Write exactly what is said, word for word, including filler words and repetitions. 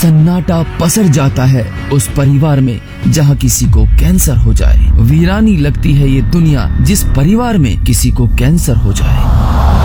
सन्नाटा पसर जाता है उस परिवार में जहाँ किसी को कैंसर हो जाए। वीरानी लगती है ये दुनिया जिस परिवार में किसी को कैंसर हो जाए।